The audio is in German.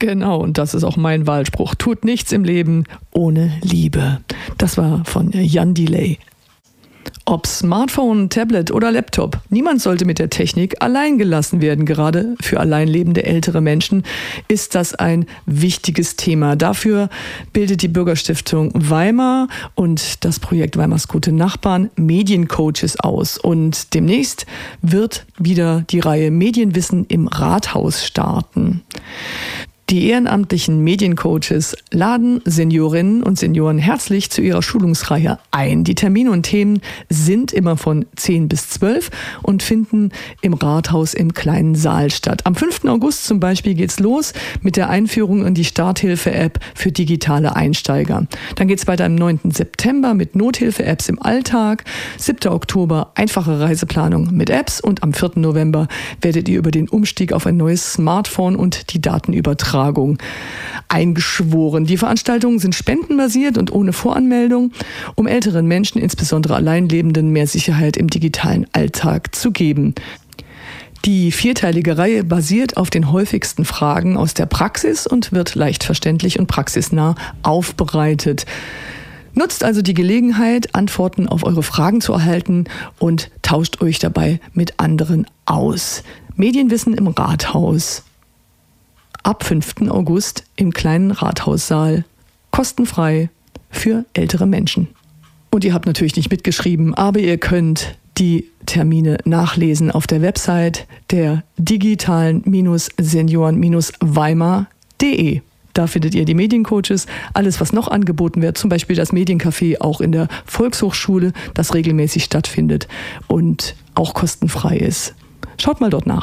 Genau, und das ist auch mein Wahlspruch. Tut nichts im Leben ohne Liebe. Das war von Jan Delay. Ob Smartphone, Tablet oder Laptop, niemand sollte mit der Technik allein gelassen werden. Gerade für allein lebende ältere Menschen ist das ein wichtiges Thema. Dafür bildet die Bürgerstiftung Weimar und das Projekt Weimars gute Nachbarn Mediencoaches aus. Und demnächst wird wieder die Reihe Medienwissen im Rathaus starten. Die ehrenamtlichen Mediencoaches laden Seniorinnen und Senioren herzlich zu ihrer Schulungsreihe ein. Die Termine und Themen sind immer von 10 bis 12 und finden im Rathaus im kleinen Saal statt. Am 5. August zum Beispiel geht's los mit der Einführung in die Starthilfe-App für digitale Einsteiger. Dann geht's weiter am 9. September mit Nothilfe-Apps im Alltag. 7. Oktober einfache Reiseplanung mit Apps und am 4. November werdet ihr über den Umstieg auf ein neues Smartphone und die Datenübertragung eingeschworen. Die Veranstaltungen sind spendenbasiert und ohne Voranmeldung, um älteren Menschen, insbesondere Alleinlebenden, mehr Sicherheit im digitalen Alltag zu geben. Die vierteilige Reihe basiert auf den häufigsten Fragen aus der Praxis und wird leicht verständlich und praxisnah aufbereitet. Nutzt also die Gelegenheit, Antworten auf eure Fragen zu erhalten und tauscht euch dabei mit anderen aus. Medienwissen im Rathaus. Ab 5. August im kleinen Rathaussaal. Kostenfrei für ältere Menschen. Und ihr habt natürlich nicht mitgeschrieben, aber ihr könnt die Termine nachlesen auf der Website der digitalen-senioren-weimar.de. Da findet ihr die Mediencoaches, alles was noch angeboten wird, zum Beispiel das Mediencafé auch in der Volkshochschule, das regelmäßig stattfindet und auch kostenfrei ist. Schaut mal dort nach.